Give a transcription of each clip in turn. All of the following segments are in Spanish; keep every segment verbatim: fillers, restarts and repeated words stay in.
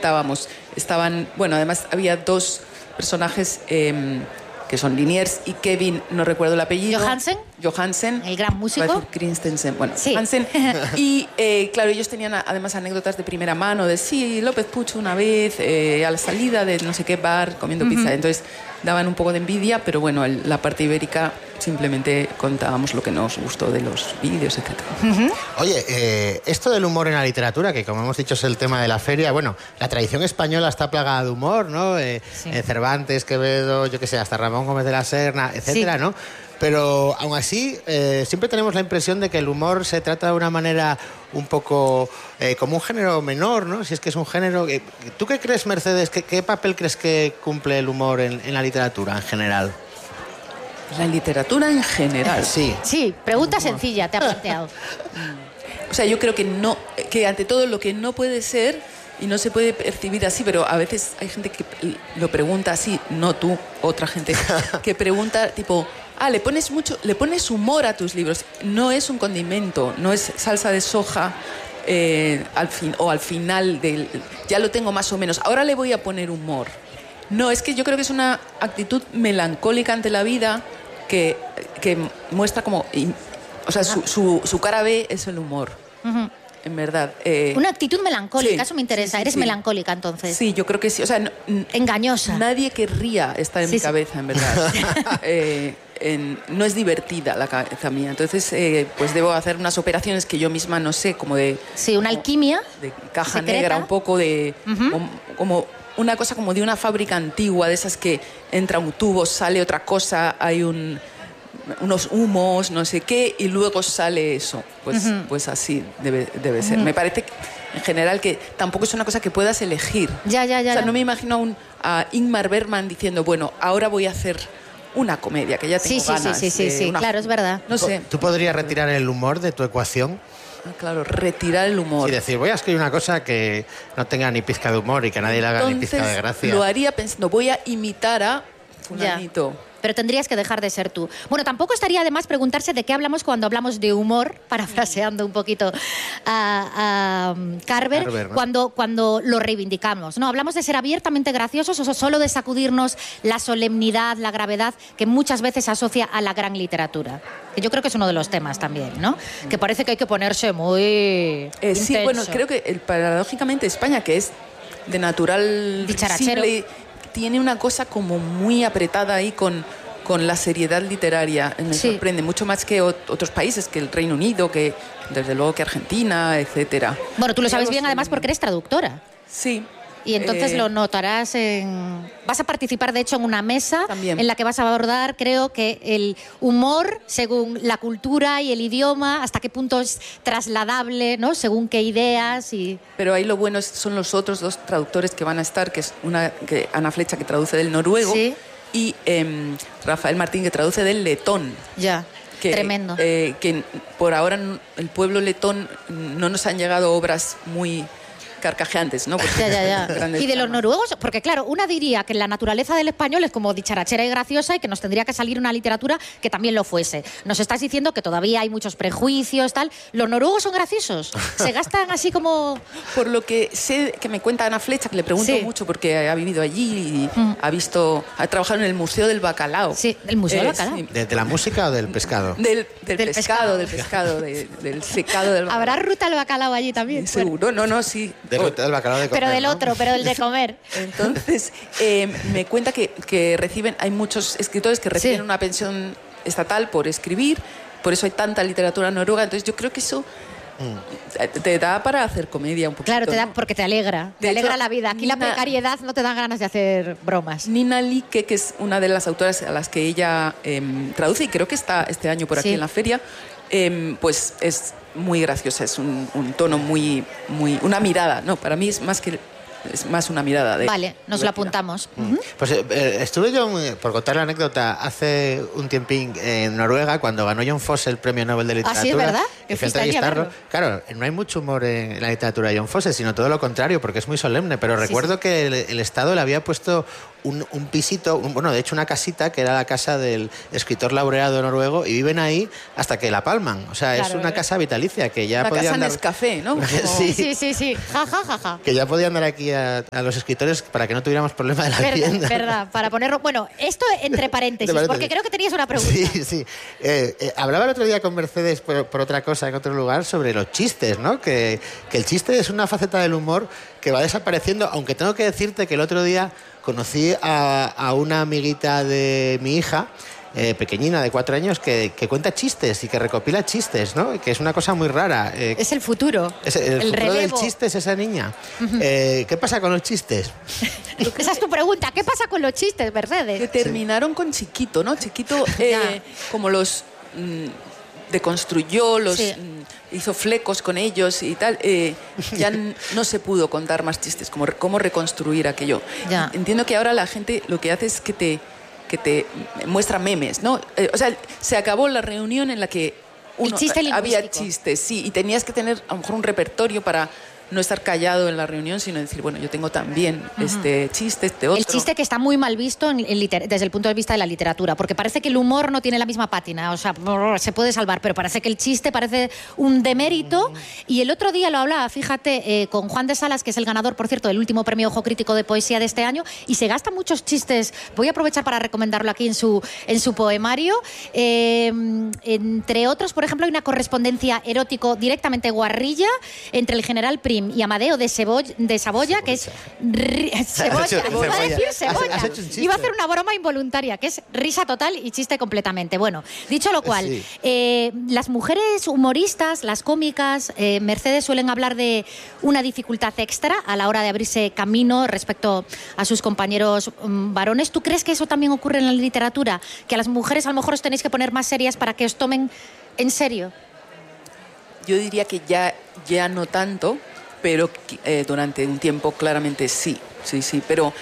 contábamos. Estaban, bueno, además había dos personajes eh, que son Liniers y Kevin, no recuerdo el apellido. Johansen. Johansen. El gran músico. Va a decir Christensen. Bueno, sí. Johansen. Y eh, claro, ellos tenían además anécdotas de primera mano de sí, López Puch una vez eh, a la salida de no sé qué bar comiendo uh-huh. pizza. Entonces daban un poco de envidia, pero bueno, el, la parte ibérica simplemente contábamos lo que nos gustó de los vídeos, etcétera. Uh-huh. Oye, eh, esto del humor en la literatura, que como hemos dicho es el tema de la feria, bueno, la tradición española está plagada de humor, ¿no? Eh, sí. eh, Cervantes, Quevedo, yo qué sé, hasta Ramón Gómez de la Serna, etcétera, sí. ¿no? Pero aún así, eh, siempre tenemos la impresión de que el humor se trata de una manera un poco eh, como un género menor, ¿no? Si es que es un género... Eh, ¿Tú qué crees, Mercedes? ¿Qué, qué papel crees que cumple el humor en, en la literatura en general? La literatura en general. Sí. Sí, pregunta sencilla, te ha planteado. O sea, yo creo que no, que ante todo lo que no puede ser y no se puede percibir así, pero a veces hay gente que lo pregunta así, no tú, otra gente, que pregunta tipo, ah, le pones mucho, le pones humor a tus libros. No es un condimento, no es salsa de soja eh, al fin, o al final del, ya lo tengo más o menos. Ahora le voy a poner humor. No, es que yo creo que es una actitud melancólica ante la vida que, que muestra como... O sea, su, su, su cara B es el humor, uh-huh. en verdad. Eh, una actitud melancólica, sí, eso me interesa. Sí, sí, Eres sí. melancólica, entonces. Sí, yo creo que sí. O sea, no, engañosa. Nadie querría estar en sí, mi sí. cabeza, en verdad. eh, en, no es divertida la cabeza mía. Entonces, eh, pues debo hacer unas operaciones que yo misma no sé, como de... Sí, una alquimia. De caja secreta. negra, un poco de... Uh-huh. como, como una cosa como de una fábrica antigua, de esas que entra un tubo, sale otra cosa, hay un... unos humos, no sé qué, y luego sale eso. Pues, uh-huh. pues así debe, debe ser. Uh-huh. Me parece que, en general que tampoco es una cosa que puedas elegir. Ya, ya, ya. O sea, ya. no me imagino a, un, a Ingmar Bergman diciendo, bueno, ahora voy a hacer una comedia, que ya tengo sí, sí, ganas. Sí, sí, sí, sí. Una... claro, es verdad. No sé. ¿Tú podrías retirar el humor de tu ecuación? Ah, claro, retirar el humor. Y decir, voy a escribir una cosa que no tenga ni pizca de humor y que nadie le haga Entonces, ni pizca de gracia. Lo haría pensando, voy a imitar a fulanito. Ya. Pero tendrías que dejar de ser tú. Bueno, tampoco estaría de más preguntarse de qué hablamos cuando hablamos de humor, parafraseando un poquito a, a Carver, Carver, ¿no? cuando, cuando lo reivindicamos, ¿no? Hablamos de ser abiertamente graciosos o solo de sacudirnos la solemnidad, la gravedad que muchas veces se asocia a la gran literatura. Que yo creo que es uno de los temas también, ¿no? Que parece que hay que ponerse muy eh, intenso. Sí, bueno, creo que el, paradójicamente España, que es de natural dicharachero, tiene una cosa como muy apretada ahí con, con la seriedad literaria. Me sí. sorprende mucho más que o, otros países, que el Reino Unido, que desde luego que Argentina, etcétera. Bueno, tú lo sabes bien además porque eres traductora. Sí. Y entonces eh, lo notarás en... Vas a participar, de hecho, en una mesa también. En la que vas a abordar, creo que el humor, según la cultura y el idioma, hasta qué punto es trasladable, ¿no? Según qué ideas y... Pero ahí lo bueno es, son los otros dos traductores que van a estar, que es una que Ana Flecha, que traduce del noruego, ¿sí? y eh, Rafael Martín, que traduce del letón. Ya. Que, tremendo. Eh, que por ahora el pueblo letón no nos han llegado obras muy... carcajeantes, ¿no? Ya, ya, ya. Y de los noruegos, porque claro, una diría que la naturaleza del español es como dicharachera y graciosa y que nos tendría que salir una literatura que también lo fuese. Nos estás diciendo que todavía hay muchos prejuicios, tal. ¿Los noruegos son graciosos? ¿Se gastan así como...? Por lo que sé, que me cuenta Ana Flecha, que le pregunto sí. mucho porque ha vivido allí y mm. ha visto, ha trabajado en el Museo del Bacalao. Sí, el Museo eh, del Bacalao. Sí. ¿De, ¿De la música o del pescado? Del, del, del pescado, pescado, del pescado, de, del secado del bacalao. ¿Habrá ruta al bacalao allí también? Seguro, no, no, sí. De ruta del bacalao de comer, pero del ¿no? otro, pero el de comer. Entonces, eh, me cuenta que, que reciben, hay muchos escritores que reciben sí. una pensión estatal por escribir, por eso hay tanta literatura noruega, entonces yo creo que eso mm. te da para hacer comedia un poquito. Claro, te da porque te alegra, te de alegra hecho, la vida. Aquí Nina, la precariedad no te dan ganas de hacer bromas. Nina Like, que es una de las autoras a las que ella eh, traduce, y creo que está este año por aquí sí. en la feria, eh, pues es muy graciosa, es un, un tono muy, muy... una mirada, no, para mí es más que... es más una mirada de... Vale, nos lo apuntamos. Uh-huh. Pues eh, estuve yo, por contar la anécdota, hace un tiempín en Noruega, cuando ganó Jon Fosse el Premio Nobel de Literatura. ¿Ah, sí, es verdad? que fui a entrevistarlo. Claro, no hay mucho humor en la literatura de John Fosse, sino todo lo contrario, porque es muy solemne. Pero recuerdo sí, sí. que el, el Estado le había puesto un, un pisito, un, bueno, de hecho una casita, que era la casa del escritor laureado noruego, y viven ahí hasta que la palman. O sea, claro, es una casa vitalicia que ya una podía casa andar... Nescafé, ¿no? sí, sí, sí, sí. Ja, ja, ja, ja. Que ya podían dar aquí a, a los escritores para que no tuviéramos problema de la verdad, vivienda. Verdad, para ponerlo... Bueno, esto entre paréntesis, paréntesis, porque creo que tenías una pregunta. Sí, sí. Eh, eh, hablaba el otro día con Mercedes por, por otra cosa en otro lugar sobre los chistes, ¿no? Que, que el chiste es una faceta del humor que va desapareciendo, aunque tengo que decirte que el otro día conocí a, a una amiguita de mi hija, Eh, pequeñina de cuatro años, que, que cuenta chistes y que recopila chistes, ¿no? Que es una cosa muy rara. Eh, es el futuro. Es el, el futuro relevo del chiste es esa niña. Uh-huh. eh, ¿Qué pasa con los chistes? Esa es tu pregunta. ¿Qué pasa con los chistes, Mercedes? Que terminaron sí. con Chiquito, ¿no? Chiquito, eh, como los mm, deconstruyó, los sí. mm, hizo flecos con ellos y tal. Eh, ya n- no se pudo contar más chistes, como re- cómo reconstruir aquello. Ya. Entiendo que ahora la gente lo que hace es que te que te muestra memes, ¿no? Eh, o sea, se acabó la reunión en la que uno, chiste había chistes, sí, y tenías que tener a lo mejor un repertorio para no estar callado en la reunión, sino decir, bueno, yo tengo también uh-huh. este chiste, este otro. El chiste que está muy mal visto en, en liter- desde el punto de vista de la literatura, porque parece que el humor no tiene la misma pátina, o sea, se puede salvar, pero parece que el chiste parece un demérito. Uh-huh. Y el otro día lo hablaba, fíjate, eh, con Juan de Salas, que es el ganador, por cierto, del último premio Ojo Crítico de Poesía de este año, y se gastan muchos chistes. Voy a aprovechar para recomendarlo aquí en su, en su poemario. Eh, entre otros, por ejemplo, hay una correspondencia erótico directamente guarrilla entre el general Prim y Amadeo de, Cebolla, de Saboya, que es... Ri, cebolla, iba a decir cebolla. ¿Has, has un iba a hacer una broma involuntaria, que es risa total y chiste completamente. Bueno, dicho lo cual, sí. eh, las mujeres humoristas, las cómicas, eh, Mercedes, suelen hablar de una dificultad extra a la hora de abrirse camino respecto a sus compañeros um, varones. ¿Tú crees que eso también ocurre en la literatura? Que a las mujeres a lo mejor os tenéis que poner más serias para que os tomen en serio. Yo diría que ya, ya no tanto, pero eh, durante un tiempo claramente sí, sí, sí. Pero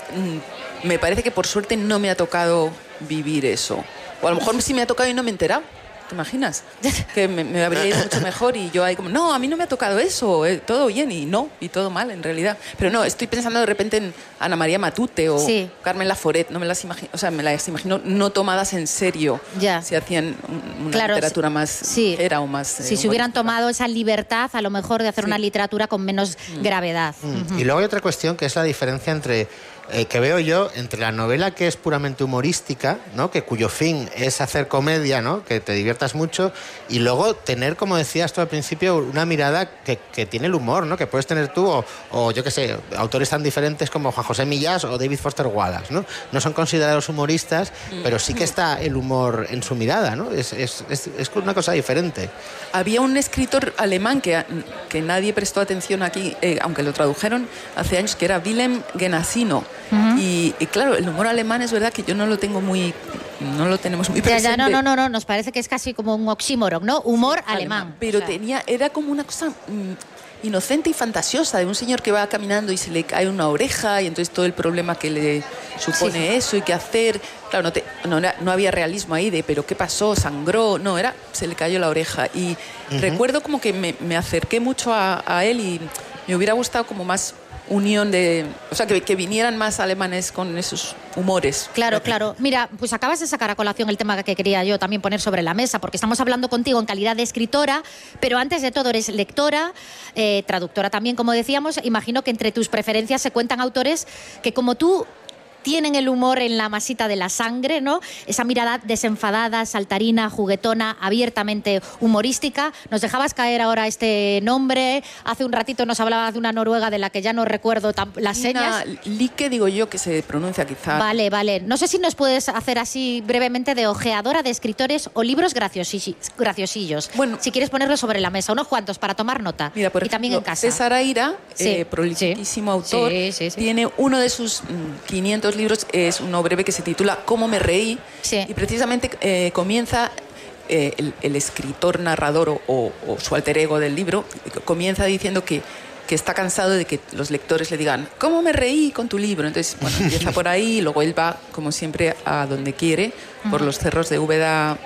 mm, me parece que por suerte no me ha tocado vivir eso. O a lo mejor sí me ha tocado y no me he enterado. ¿Te imaginas? Que me, me habría ido mucho mejor y yo ahí como, no, a mí no me ha tocado eso, eh, todo bien y no, y todo mal en realidad. Pero no, estoy pensando de repente en Ana María Matute o sí. Carmen Laforet, no me las imagino, o sea, me las imagino no tomadas en serio. Ya. Si hacían una claro, literatura más sí. era o más... Eh, si se hubieran tomado esa libertad, a lo mejor, de hacer sí. una literatura con menos mm. gravedad. Mm. Uh-huh. Y luego hay otra cuestión que es la diferencia entre... Eh, que veo yo entre la novela que es puramente humorística, ¿no? Que cuyo fin es hacer comedia, ¿no? Que te diviertas mucho, y luego tener, como decías tú al principio, una mirada que, que tiene el humor, ¿no? Que puedes tener tú o, o yo qué sé, autores tan diferentes como Juan José Millás o David Foster Wallace, ¿no? No son considerados humoristas, pero sí que está el humor en su mirada, ¿no? Es, es, es, es una cosa diferente. Había un escritor alemán que, que nadie prestó atención aquí, eh, aunque lo tradujeron hace años, que era Wilhelm Genassino. Uh-huh. y, y claro, el humor alemán es verdad que yo no lo tengo muy, no lo tenemos muy presente. Ya, ya, no, no, no, no, nos parece que es casi como un oxímoron, ¿no? Humor sí, alemán. alemán. Pero o sea. tenía, era como una cosa mmm, inocente y fantasiosa de un señor que va caminando y se le cae una oreja y entonces todo el problema que le supone sí. eso y qué hacer. Claro, no, te, no, no había realismo ahí de, pero ¿qué pasó? ¿Sangró? No, era, se le cayó la oreja. Y uh-huh. recuerdo como que me, me acerqué mucho a, a él y me hubiera gustado como más unión de... O sea, que, que vinieran más alemanes con esos humores. Claro, claro. Mira, pues acabas de sacar a colación el tema que quería yo también poner sobre la mesa, porque estamos hablando contigo en calidad de escritora, pero antes de todo eres lectora, eh, traductora también, como decíamos. Imagino que entre tus preferencias se cuentan autores que, como tú, tienen el humor en la masita de la sangre, ¿no? Esa mirada desenfadada, saltarina, juguetona, abiertamente humorística. Nos dejabas caer ahora este nombre. Hace un ratito nos hablabas de una noruega de la que ya no recuerdo tam- las señas. Like, digo yo, que se pronuncia quizá. Vale, vale. No sé si nos puedes hacer así brevemente de ojeadora de escritores o libros graciosi- graciosillos. Bueno, si quieres ponerlo sobre la mesa, unos cuantos para tomar nota. Mira, por y ejemplo, también en casa. César Aira, sí, eh, prolijísimo sí, autor, sí, sí, sí. tiene uno de sus mmm, quinientos libros, es uno breve que se titula Cómo me reí, sí. y precisamente eh, comienza eh, el, el escritor narrador o, o, o su alter ego del libro, comienza diciendo que, que está cansado de que los lectores le digan ¿cómo me reí con tu libro? Entonces, bueno, empieza por ahí y luego él va, como siempre, a donde quiere, por los cerros de Úbeda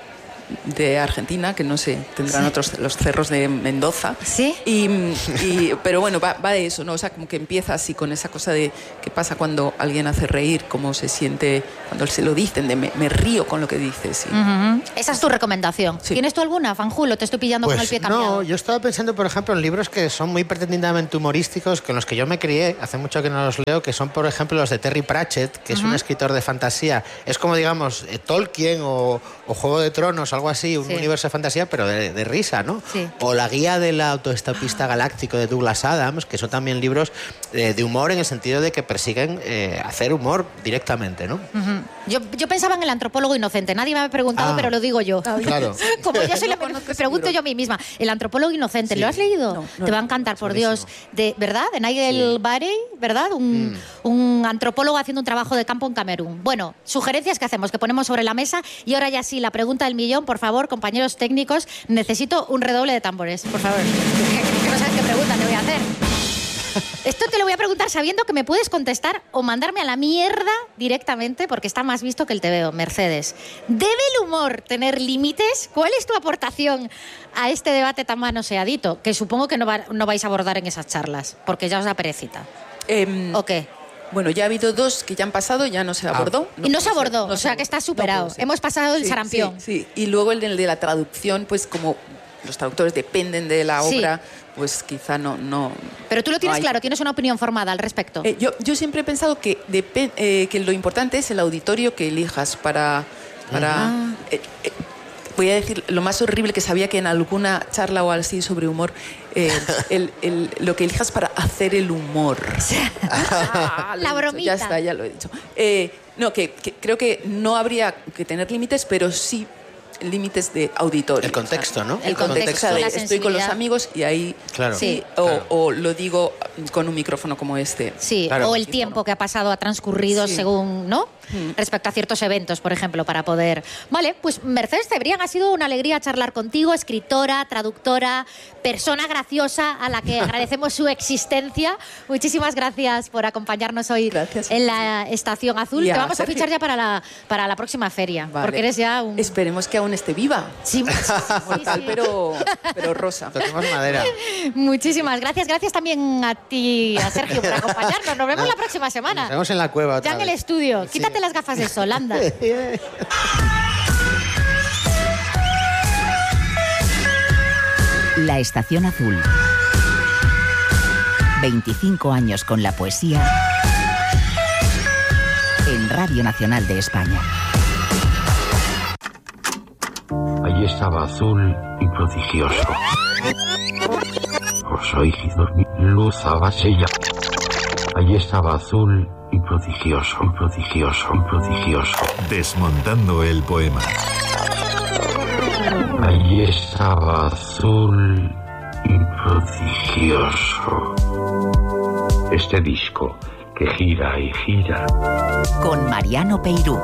de Argentina, que no sé, tendrán Sí. otros, los cerros de Mendoza. ¿Sí? Y, y- pero bueno, va, va de eso, ¿no? O sea, como que empieza así con esa cosa de qué pasa cuando alguien hace reír, cómo se siente cuando se lo dicen, de me, me río con lo que dices. y- Ujú. Esa es tu recomendación. Sí. ¿Tienes tú alguna, Fanjulo? Te estoy pillando con el pie Pues cambiado. no, yo estaba pensando, por ejemplo, en libros que son muy pretendidamente humorísticos, con los que yo me crié, hace mucho que no los leo, que son, por ejemplo, los de Terry Pratchett, que es un escritor de fantasía. Es como, digamos, eh, Tolkien o, o Juego de Tronos, algo así, un Sí. universo de fantasía, pero de, de risa, ¿no? Sí. O La guía del autoestopista galáctico de Douglas Adams, que son también libros eh, de humor en el sentido de que persiguen eh, hacer humor directamente, ¿no? Ujú. Yo, yo pensaba en el antropólogo inocente. Nadie me ha preguntado, Ah. pero lo digo yo. Claro. Como yo soy la No me, conozco me ese pregunto libro. yo a mí misma. El antropólogo inocente, Sí. ¿lo has leído? No, no, Te va a no. encantar, por Buenísimo. Dios. De, ¿verdad? De Nigel Barey, ¿verdad? Un, Mm. un antropólogo haciendo un trabajo de campo en Camerún. Bueno, sugerencias que hacemos, que ponemos sobre la mesa. Y ahora ya sí, la pregunta del millón, por favor, compañeros técnicos, necesito un redoble de tambores, por favor. Que no sabes qué pregunta te voy a hacer. Esto te lo voy a preguntar sabiendo que me puedes contestar o mandarme a la mierda directamente porque está más visto que el tebeo. Mercedes, ¿debe el humor tener límites? ¿Cuál es tu aportación a este debate tan manoseadito? Que supongo que no, va- no vais a abordar en esas charlas porque ya os da perecita. Em, ¿O qué? Bueno, ya ha habido dos que ya han pasado, ya no se abordó. Y no se puede abordó, ser, o sea se que está abordó, superado. puede ser. Hemos pasado el Sí, sarampión. Sí, sí. Y luego el de, el de la traducción, pues como los traductores dependen de la Sí. obra, pues quizá no... no Pero tú lo no tienes hay- claro, tienes una opinión formada al respecto. Eh, yo, yo siempre he pensado que, depe- eh, que lo importante es el auditorio que elijas para... para Ah. eh, eh, voy a decir lo más horrible que sabía que en alguna charla o así sobre humor, eh, el- el- lo que elijas para hacer el humor. Ah, lo La he dicho, bromita. Ya está, ya lo he dicho. Eh, no, que, que creo que no habría que tener límites, pero sí límites de auditorio. El contexto, ¿no? El El contexto, contexto la de estoy con los sensibilidad. amigos y ahí Claro, sí, claro. O, o lo digo con un micrófono como este. Sí, Claro. o el tiempo que ha pasado, ha transcurrido Sí. según, ¿no? Mm. Respecto a ciertos eventos, por ejemplo, para poder... Vale, pues Mercedes Cebrián, ha sido una alegría charlar contigo, escritora, traductora, persona graciosa a la que agradecemos su existencia. Muchísimas gracias por acompañarnos hoy Gracias. en la Estación Azul. Y a Te vamos a Sergio. fichar ya para la, para la próxima feria, Vale. porque eres ya un... Esperemos que aún esté viva. Sí, sí, sí, sí, Mortal, sí. pero, pero rosa. Toquemos madera. Muchísimas gracias. Gracias también a ti, a Sergio, por acompañarnos. Nos vemos la próxima Nos semana. vemos en la cueva Ya otra en el vez. estudio. Sí. Quítate las gafas de sol, anda. La Estación Azul. veinticinco años con la poesía en Radio Nacional de España. Allí estaba azul y prodigioso. Os oídos mi luz abasella. Allí estaba azul y prodigioso, prodigioso, prodigioso. Desmontando el poema. Allí estaba azul y prodigioso. Este disco que gira y gira. Con Mariano Peirú.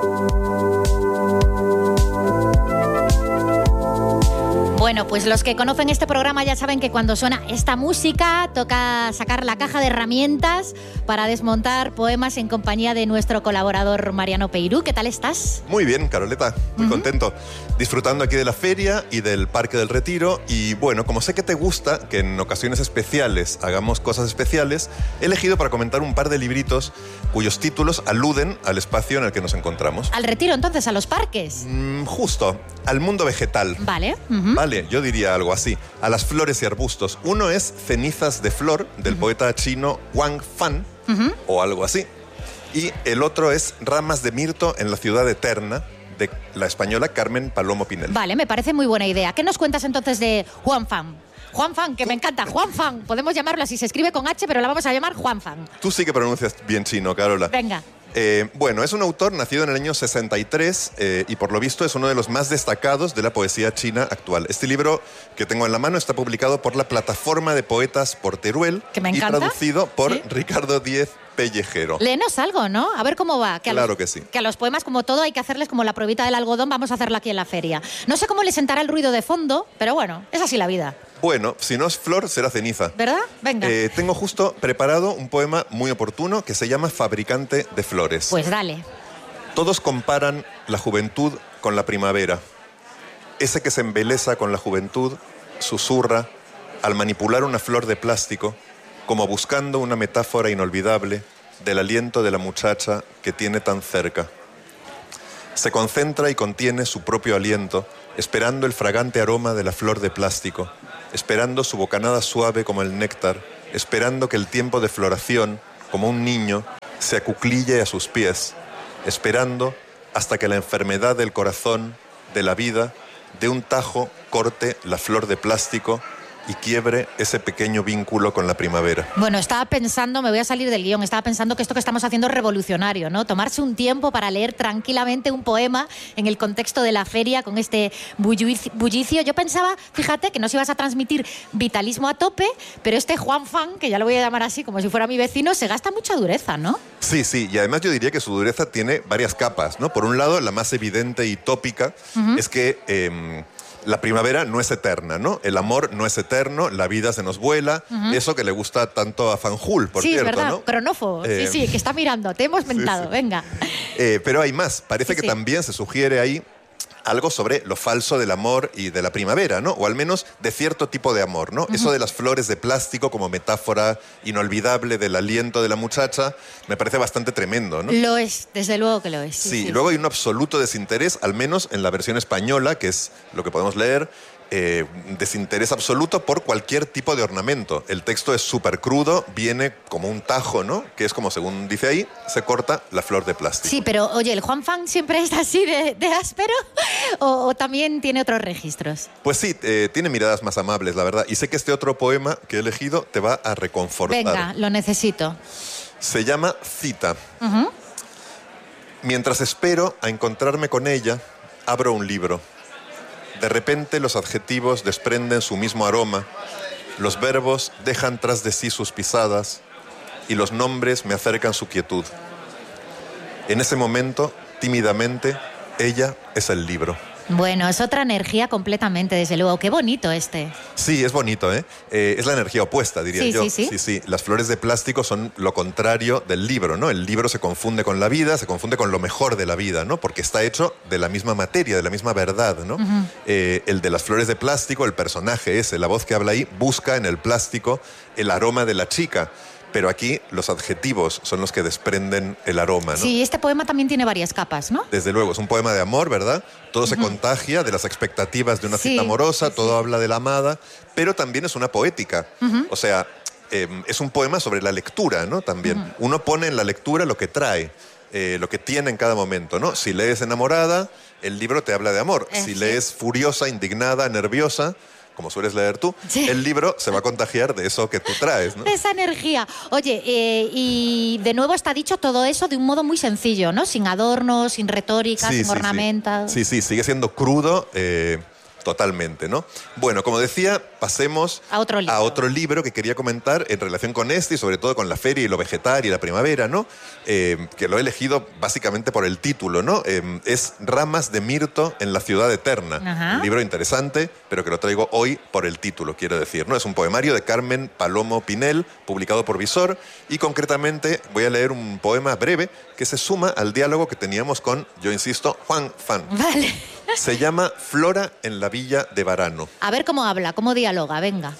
Bueno, pues los que conocen este programa ya saben que cuando suena esta música toca sacar la caja de herramientas para desmontar poemas en compañía de nuestro colaborador Mariano Peirú. ¿Qué tal estás? Muy bien, Caroleta, muy contento. Disfrutando aquí de la feria y del Parque del Retiro. Y bueno, como sé que te gusta que en ocasiones especiales hagamos cosas especiales, he elegido para comentar un par de libritos cuyos títulos aluden al espacio en el que nos encontramos. Al retiro entonces, a los parques. Mm, justo, al mundo vegetal. Vale. ujú. Vale, yo diría algo así. A las flores y arbustos. Uno es Cenizas de Flor, del poeta chino Wang Fan, o algo así. Y el otro es Ramas de Mirto en la ciudad eterna, de la española Carmen Palomo Pinel. Vale, me parece muy buena idea. ¿Qué nos cuentas entonces de Juan Fan? Juan Fan, que me encanta. Juan Fan. Podemos llamarlo así. Se escribe con H, pero la vamos a llamar Juan Fan. Tú sí que pronuncias bien chino, Carola. Venga. Eh, bueno, es un autor nacido en el año sesenta y tres eh, y por lo visto es uno de los más destacados de la poesía china actual. Este libro que tengo en la mano está publicado por la Plataforma de Poetas por Teruel Que me y encanta. traducido por Sí. Ricardo Díez Pellejero. Léenos algo, ¿no? A ver cómo va. Que a Claro los, que sí. Que a los poemas, como todo, hay que hacerles como la pruebita del algodón. Vamos a hacerlo aquí en la feria. No sé cómo le sentará el ruido de fondo, pero bueno, es así la vida. Bueno, si no es flor, será ceniza. ¿Verdad? Venga. Eh, tengo justo preparado un poema muy oportuno que se llama Fabricante de Flores. Pues dale. Todos comparan la juventud con la primavera. ese que se embelesa con la juventud, susurra, al manipular una flor de plástico, como buscando una metáfora inolvidable del aliento de la muchacha que tiene tan cerca. Se concentra y contiene su propio aliento, esperando el fragante aroma de la flor de plástico, esperando su bocanada suave como el néctar, esperando que el tiempo de floración, como un niño, se acuclille a sus pies, esperando hasta que la enfermedad del corazón, de la vida, de un tajo corte la flor de plástico y quiebre ese pequeño vínculo con la primavera. Bueno, estaba pensando, me voy a salir del guión, estaba pensando que esto que estamos haciendo es revolucionario, ¿no? Tomarse un tiempo para leer tranquilamente un poema en el contexto de la feria con este bullicio. Yo pensaba, fíjate, que nos ibas a transmitir vitalismo a tope, pero este Juan Fan, que ya lo voy a llamar así como si fuera mi vecino, se gasta mucha dureza, ¿no? Sí, sí, y además yo diría que su dureza tiene varias capas, ¿no? Por un lado, la más evidente y tópica uh-huh. es que... Eh, la primavera no es eterna, ¿no? El amor no es eterno, la vida se nos vuela. Uh-huh. Eso que le gusta tanto a Fanjul, por sí, cierto, es verdad, ¿no? Cronófobo. Eh, sí, sí, que está mirando. Te hemos mentado, sí, sí. Venga. Eh, pero hay más. Parece sí, que sí. también se sugiere ahí algo sobre lo falso del amor y de la primavera, ¿no? O al menos de cierto tipo de amor, ¿no? Uh-huh. Eso de las flores de plástico como metáfora inolvidable del aliento de la muchacha me parece bastante tremendo, ¿no? Lo es, desde luego que lo es. Sí, sí, sí. Luego hay un absoluto desinterés, al menos en la versión española, que es lo que podemos leer, eh, desinterés absoluto por cualquier tipo de ornamento. El texto es súper crudo, viene como un tajo, ¿no? Que es como, según dice ahí, se corta la flor de plástico. Sí, pero oye, ¿el Juan Fan siempre es así de, de áspero o, o también tiene otros registros? Pues sí, eh, tiene miradas más amables, la verdad. Y sé que este otro poema que he elegido te va a reconfortar. Venga, lo necesito. Se llama Cita. Uh-huh. Mientras espero a encontrarme con ella, abro un libro. De repente los adjetivos desprenden su mismo aroma, los verbos dejan tras de sí sus pisadas y los nombres me acercan su quietud. En ese momento, tímidamente, ella es el libro. Bueno, es otra energía completamente, desde luego. Qué bonito este. Sí, es bonito, ¿eh? eh es la energía opuesta, diría sí, yo. Sí, sí. sí, sí. Las flores de plástico son lo contrario del libro, ¿no? El libro se confunde con la vida, se confunde con lo mejor de la vida, ¿no? Porque está hecho de la misma materia, de la misma verdad, ¿no? Uh-huh. eh, el de las flores de plástico, el personaje ese, la voz que habla ahí, busca en el plástico el aroma de la chica. Pero aquí los adjetivos son los que desprenden el aroma, ¿no? Sí, este poema también tiene varias capas, ¿no? Desde luego, es un poema de amor, ¿verdad? Todo uh-huh. se contagia de las expectativas de una sí, cita amorosa, sí, todo sí. habla de la amada, pero también es una poética. Uh-huh. O sea, eh, es un poema sobre la lectura, ¿no? También. Uh-huh. Uno pone en la lectura lo que trae, eh, lo que tiene en cada momento, ¿no? Si lees enamorada, el libro te habla de amor. Eh, si sí. lees furiosa, indignada, nerviosa, como sueles leer tú, sí. el libro se va a contagiar de eso que tú traes, ¿no? De esa energía. Oye, eh, y de nuevo está dicho todo eso de un modo muy sencillo, ¿no? Sin adornos, sin retórica, sí, sin sí, ornamentos. Sí. sí, sí, sigue siendo crudo eh, totalmente, ¿no? Bueno, como decía, pasemos a otro, libro. a otro libro que quería comentar en relación con este y sobre todo con la feria y lo vegetal y la primavera, ¿no? Eh, que lo he elegido básicamente por el título, ¿no? Eh, es Ramas de Mirto en la Ciudad Eterna. Ajá. Un libro interesante, pero que lo traigo hoy por el título, quiero decir, ¿no? Es un poemario de Carmen Palomo Pinel, publicado por Visor, y concretamente voy a leer un poema breve que se suma al diálogo que teníamos con, yo insisto, Juan Fan. Vale. Se llama Flora en la Villa de Varano. A ver cómo habla, cómo dialoga, venga.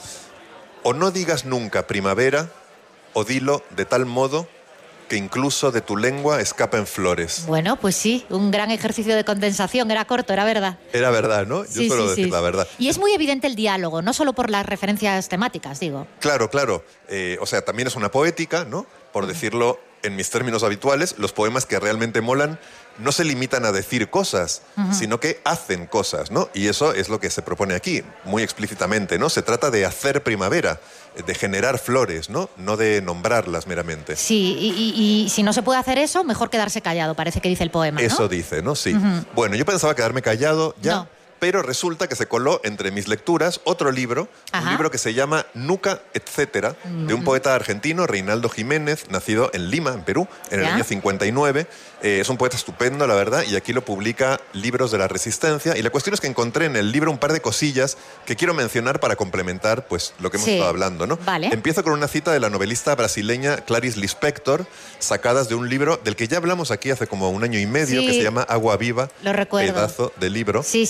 O no digas nunca primavera, o dilo de tal modo que incluso de tu lengua escapen flores. Bueno, pues sí, un gran ejercicio de condensación, era corto, era verdad. Era verdad, ¿no? Yo sí, suelo sí, decir sí. la verdad. Y es muy evidente el diálogo, no solo por las referencias temáticas, digo. Claro, claro. Eh, o sea, también es una poética, ¿no? Por decirlo en mis términos habituales, los poemas que realmente molan no se limitan a decir cosas, uh-huh. sino que hacen cosas, ¿no? Y eso es lo que se propone aquí, muy explícitamente, ¿no? Se trata de hacer primavera, de generar flores, ¿no? No de nombrarlas meramente. Sí, y, y, y si no se puede hacer eso, mejor quedarse callado, parece que dice el poema, ¿no? Eso dice, ¿no? Sí. Uh-huh. Bueno, yo pensaba quedarme callado ya. No. Pero resulta que se coló entre mis lecturas otro libro, Ajá. un libro que se llama Nuca, etcétera, mm. de un poeta argentino, Reinaldo Jiménez, nacido en Lima, en Perú, en el ¿Ya? año cincuenta y nueve. Eh, es un poeta estupendo, la verdad, y aquí lo publica Libros de la Resistencia. Y la cuestión es que encontré en el libro un par de cosillas que quiero mencionar para complementar pues, lo que hemos sí. estado hablando, ¿no? Vale. Empiezo con una cita de la novelista brasileña Clarice Lispector, sacadas de un libro del que ya hablamos aquí hace como un año y medio, sí. que se llama Agua Viva. Lo recuerdo. Pedazo de libro. Sí, sí, sí. Pues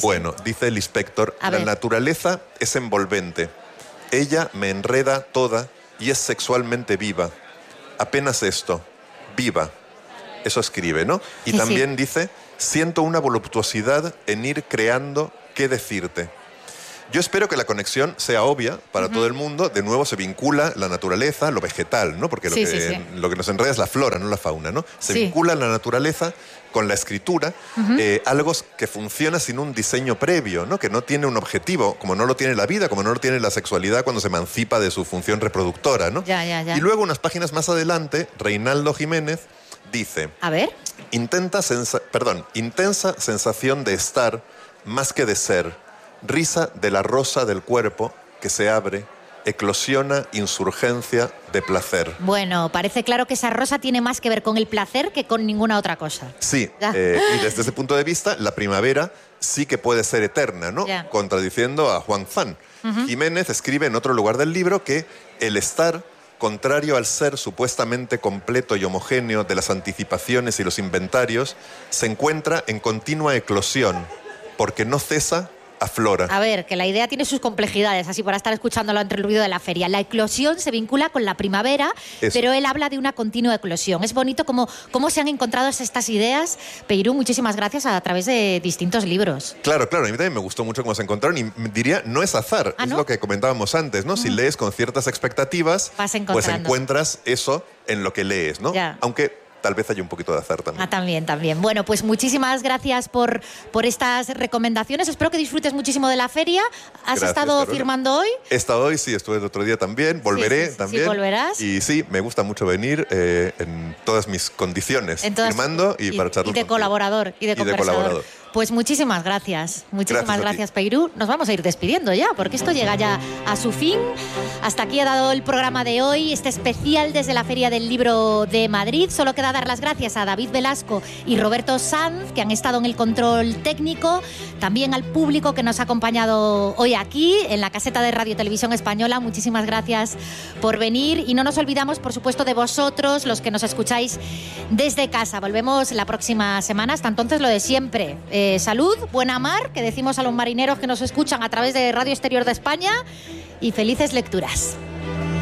Bueno, dice el inspector, A la ver. naturaleza es envolvente. Ella me enreda toda y es sexualmente viva. Apenas esto, viva. Eso escribe, ¿no? Y Sí, también dice, siento una voluptuosidad en ir creando qué decirte. Yo espero que la conexión sea obvia para uh-huh. todo el mundo. De nuevo se vincula la naturaleza, lo vegetal, ¿no? Porque lo, sí, que, sí, sí. lo que nos enreda es la flora, no la fauna, ¿no? Se sí. vincula la naturaleza con la escritura, uh-huh. eh, algo que funciona sin un diseño previo, ¿no? Que no tiene un objetivo, como no lo tiene la vida, como no lo tiene la sexualidad cuando se emancipa de su función reproductora, ¿no? Ya, ya, ya. Y luego, unas páginas más adelante, Reinaldo Jiménez dice... A ver. Intenta sensa- perdón, intensa sensación de estar más que de ser. Risa de la rosa del cuerpo que se abre, eclosiona insurgencia de placer. Bueno, parece claro que esa rosa tiene más que ver con el placer que con ninguna otra cosa. Sí, eh, y desde ese punto de vista, la primavera sí que puede ser eterna, ¿no? Ya. Contradiciendo a Juan Fan. Uh-huh. Jiménez escribe en otro lugar del libro que el estar, contrario al ser supuestamente completo y homogéneo de las anticipaciones y los inventarios, se encuentra en continua eclosión, porque no cesa, aflora. A ver, que la idea tiene sus complejidades, así para estar escuchándolo entre el ruido de la feria. La eclosión se vincula con la primavera, Eso. pero él habla de una continua eclosión. Es bonito cómo, cómo se han encontrado estas ideas. Peirú, muchísimas gracias a, a través de distintos libros. Claro, claro, a mí también me gustó mucho cómo se encontraron y diría, no es azar, ¿Ah, es no? lo que comentábamos antes, ¿no? Mm. Si lees con ciertas expectativas, Vas pues encontrando. encuentras eso en lo que lees, ¿no? Ya. Aunque tal vez haya un poquito de azar también. Ah, también, también. Bueno, pues muchísimas gracias por, por estas recomendaciones. Espero que disfrutes muchísimo de la feria. ¿Has Gracias, estado Carola. firmando hoy? He estado hoy, sí, estuve el otro día también, volveré Sí, sí, sí, también. sí, volverás. Y sí, me gusta mucho venir eh, en todas mis condiciones, En todas- firmando y, y, para charlar y de contigo. colaborador y de Y de conversador. colaborador. Pues muchísimas gracias. Muchísimas Gracias a ti. gracias, Peirú. Nos vamos a ir despidiendo ya, porque esto llega ya a su fin. Hasta aquí ha dado el programa de hoy, este especial desde la Feria del Libro de Madrid. Solo queda dar las gracias a David Velasco y Roberto Sanz, que han estado en el control técnico, también al público que nos ha acompañado hoy aquí en la caseta de Radio Televisión Española. Muchísimas gracias por venir y no nos olvidamos, por supuesto, de vosotros, los que nos escucháis desde casa. Volvemos la próxima semana. Hasta entonces, lo de siempre. Eh, salud, buena mar, que decimos a los marineros que nos escuchan a través de Radio Exterior de España, y felices lecturas.